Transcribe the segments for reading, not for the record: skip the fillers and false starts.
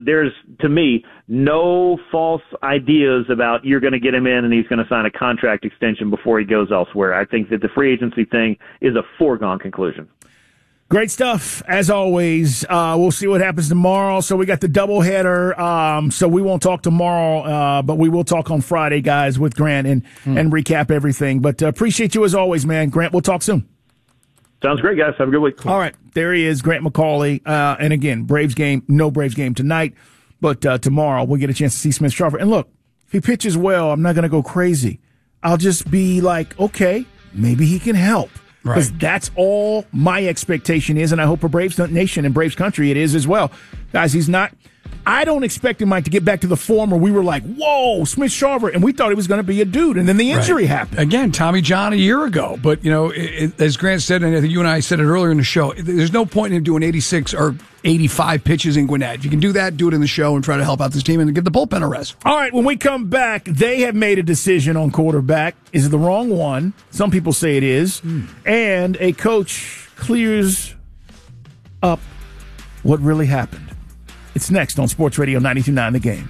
there's, to me, no false ideas about you're going to get him in and he's going to sign a contract extension before he goes elsewhere. I think that the free agency thing is a foregone conclusion. Great stuff, as always. We'll see what happens tomorrow. So we got the doubleheader. So we won't talk tomorrow, but we will talk on Friday, guys, with Grant and recap everything. But appreciate you as always, man. Grant, we'll talk soon. Sounds great, guys. Have a good week. All right. There he is, Grant McCauley. And again, Braves game, no Braves game tonight. But tomorrow we'll get a chance to see Smith-Shawver. And look, if he pitches well, I'm not going to go crazy. I'll just be like, okay, maybe he can help. Because that's all my expectation is, and I hope for Braves Nation and Braves Country it is as well. Guys, he's not – I don't expect him, Mike, to get back to the form where we were like, whoa, Smith-Shawver, and we thought he was going to be a dude, and then the injury happened. Again, Tommy John a year ago. But, you know, as Grant said, and I think you and I said it earlier in the show, there's no point in him doing 86 or 85 pitches in Gwinnett. If you can do that, do it in the show and try to help out this team and give the bullpen a rest. All right, when we come back, they have made a decision on quarterback. Is it the wrong one? Some people say it is. And a coach clears up what really happened. It's next on Sports Radio 92.9 The Game.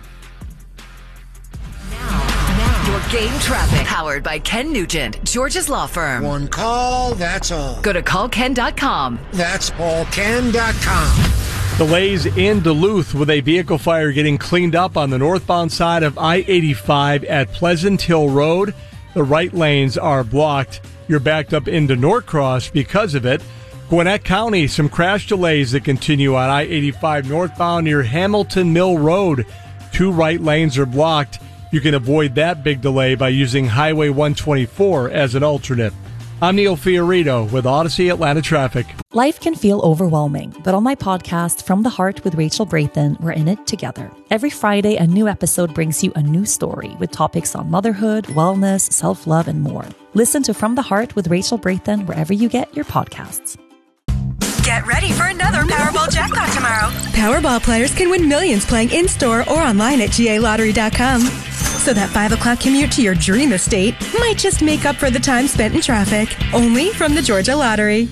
Now, your game traffic. Powered by Ken Nugent, George's Law Firm. One call, that's all. Go to callken.com. That's paulken.com. Delays in Duluth with a vehicle fire getting cleaned up on the northbound side of I-85 at Pleasant Hill Road. The right lanes are blocked. You're backed up into Norcross because of it. Gwinnett County, some crash delays that continue on I-85 northbound near Hamilton Mill Road. 2 right lanes are blocked. You can avoid that big delay by using Highway 124 as an alternate. I'm Neil Fiorito with Odyssey Atlanta Traffic. Life can feel overwhelming, but on my podcast, From the Heart with Rachel Braithen, we're in it together. Every Friday, a new episode brings you a new story with topics on motherhood, wellness, self-love, and more. Listen to From the Heart with Rachel Braithen wherever you get your podcasts. Get ready for another Powerball jackpot tomorrow. Powerball players can win millions playing in-store or online at GALottery.com. So that 5 o'clock commute to your dream estate might just make up for the time spent in traffic. Only from the Georgia Lottery.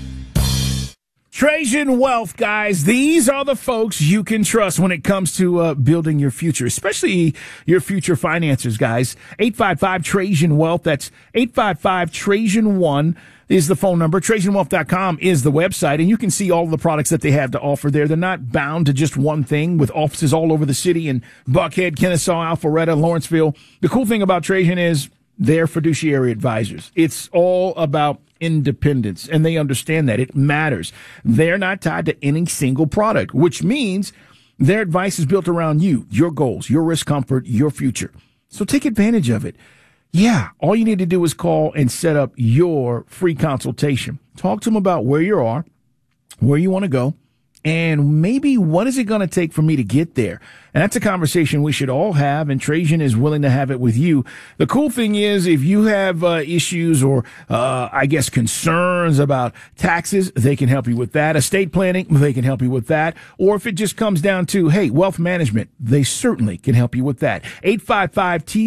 Trajan Wealth, guys. These are the folks you can trust when it comes to building your future, especially your future finances, guys. 855-TRAJAN Wealth. That's 855-TRAJAN1 is the phone number. TrajanWealth.com is the website, and you can see all the products that they have to offer there. They're not bound to just one thing, with offices all over the city in Buckhead, Kennesaw, Alpharetta, Lawrenceville. The cool thing about Trajan is they're fiduciary advisors. It's all about independence, and they understand that. It matters. They're not tied to any single product, which means their advice is built around you, your goals, your risk comfort, your future. So take advantage of it. Yeah, all you need to do is call and set up your free consultation. Talk to them about where you are, where you want to go, and maybe what is it going to take for me to get there? And that's a conversation we should all have, and Trajan is willing to have it with you. The cool thing is, if you have issues or, concerns about taxes, they can help you with that. Estate planning, they can help you with that. Or if it just comes down to, hey, wealth management, they certainly can help you with that. 855-T